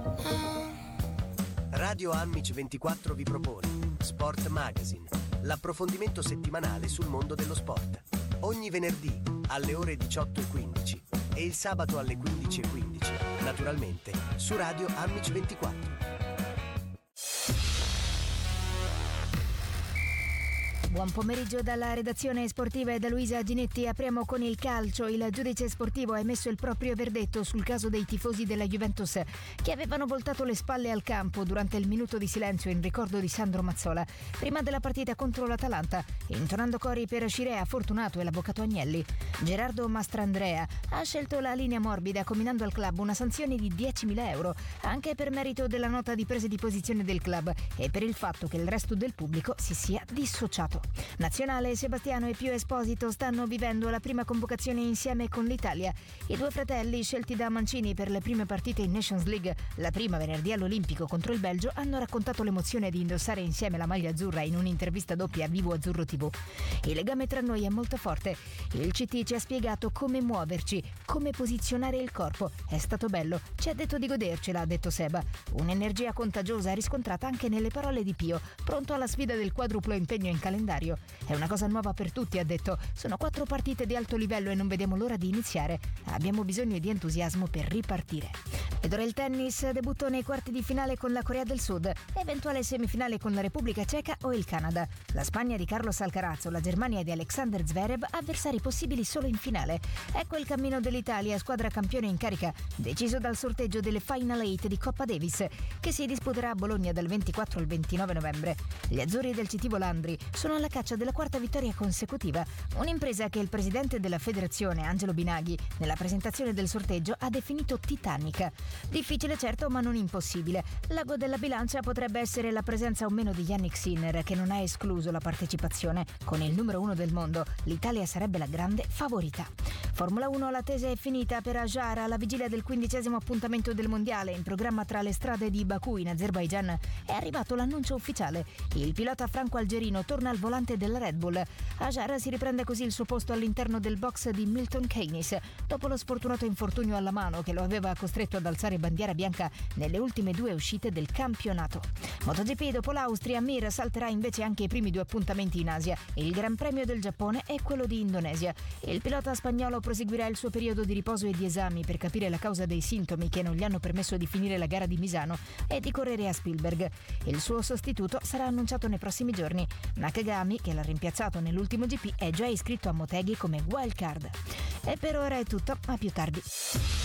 Radio Amici 24 vi propone Sport Magazine, l'approfondimento settimanale sul mondo dello sport. Ogni venerdì alle ore 18:15 e il sabato alle 15:15, naturalmente su Radio Amici 24. Buon pomeriggio dalla redazione sportiva e da Luisa Ginetti. Apriamo con il calcio. Il giudice sportivo ha emesso il proprio verdetto sul caso dei tifosi della Juventus che avevano voltato le spalle al campo durante il minuto di silenzio in ricordo di Sandro Mazzola prima della partita contro l'Atalanta, intonando cori per Scirea, Fortunato e l'avvocato Agnelli. Gerardo Mastrandrea ha scelto la linea morbida, comminando al club una sanzione di 10.000 euro, anche per merito della nota di presa di posizione del club e per il fatto che il resto del pubblico si sia dissociato. Nazionale, Sebastiano e Pio Esposito stanno vivendo la prima convocazione insieme con l'Italia. I due fratelli, scelti da Mancini per le prime partite in Nations League, la prima venerdì all'Olimpico contro il Belgio, hanno raccontato l'emozione di indossare insieme la maglia azzurra in un'intervista doppia a Vivo Azzurro TV. Il legame tra noi è molto forte. Il CT ci ha spiegato come muoverci, come posizionare il corpo. È stato bello, ci ha detto di godercela, ha detto Seba. Un'energia contagiosa riscontrata anche nelle parole di Pio, pronto alla sfida del quadruplo impegno in calendario. È una cosa nuova per tutti, ha detto. Sono 4 partite di alto livello e non vediamo l'ora di iniziare. Abbiamo bisogno di entusiasmo per ripartire. Ed ora il tennis, debutto nei quarti di finale con la Corea del Sud, eventuale semifinale con la Repubblica Ceca o il Canada. La Spagna di Carlos Alcaraz o la Germania di Alexander Zverev, avversari possibili solo in finale. Ecco il cammino dell'Italia, squadra campione in carica, deciso dal sorteggio delle Final 8 di Coppa Davis, che si disputerà a Bologna dal 24 al 29 novembre. Gli azzurri del CT Volandri sono alla caccia della 4ª vittoria consecutiva, un'impresa che il presidente della federazione, Angelo Binaghi, nella presentazione del sorteggio ha definito titanica. Difficile certo, ma non impossibile. L'ago della bilancia potrebbe essere la presenza o meno di Yannick Sinner, che non ha escluso la partecipazione. Con il numero 1 del mondo, l'Italia sarebbe la grande favorita. Formula 1, la tesa è finita per Ajar alla vigilia del 15° appuntamento del mondiale in programma tra le strade di Baku in Azerbaigian. È arrivato l'annuncio ufficiale. Il pilota franco-algerino torna al volante della Red Bull. Ajar si riprende così il suo posto all'interno del box di Milton Keynes dopo lo sfortunato infortunio alla mano che lo aveva costretto ad alzare bandiera bianca nelle ultime 2 uscite del campionato. MotoGP, dopo l'Austria, Mir salterà invece anche i primi 2 appuntamenti in Asia. Il Gran Premio del Giappone e quello di Indonesia. Il pilota spagnolo proseguirà il suo periodo di riposo e di esami per capire la causa dei sintomi che non gli hanno permesso di finire la gara di Misano e di correre a Spielberg. Il suo sostituto sarà annunciato nei prossimi giorni. Nakagami, che l'ha rimpiazzato nell'ultimo GP, è già iscritto a Motegi come wildcard. E per ora è tutto, a più tardi.